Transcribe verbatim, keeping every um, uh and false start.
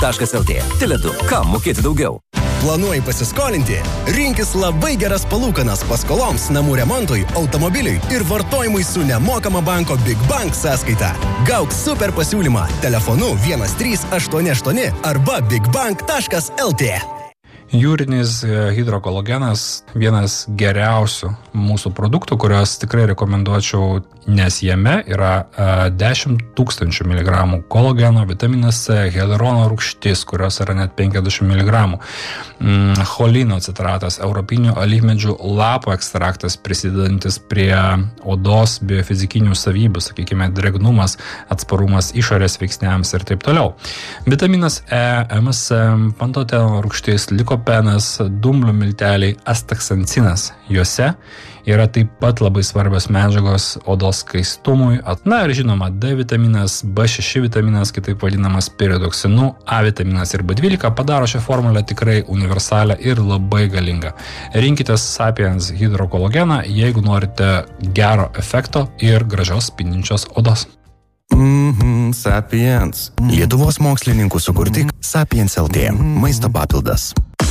taškas el tė. Tele du. Kam mokėti daugiau? Planuoji pasiskolinti? Rinkis labai geras palūkanas paskoloms, namų remontui, automobiliui ir vartojimui su nemokama banko Big Bank sąskaita. Gauk super pasiūlymą telefonu vienas trys aštuoni aštuoni arba bigbank taškas el tė. Jūrinis hidrokolagenas vienas geriausių mūsų produktų, kurios tikrai rekomenduočiau, nes jame yra dešimt tūkstančių miligramų kolageno, vitaminas C, hialurono rūgštis, kurios yra net penkiasdešimt miligramų, cholino citratas, europinių alyvmedžių lapų ekstraktas, prisidedantis prie odos biofizikinių savybių, sakykime, drėgnumas, atsparumas išorės veiksniams ir taip toliau. Vitaminas E, em es em, pantoteno rūgštis, likopenas, dumblių milteliai, astaksancinas. Juose yra taip pat labai svarbios medžiagos odos skaistumui. Na ir žinoma, D vitaminas, B šeši vitaminas, kitaip vadinamas piridoksinu, A vitaminas ir B dvylika padaro šią formulę tikrai universalią ir labai galingą. Rinkitės Sapiens hidrokolageną, jeigu norite gero efekto ir gražios spindinčios odos. Mhm, Sapiens. Lietuvos mokslininkų sukurti Sapiens el tė. Maisto papildas.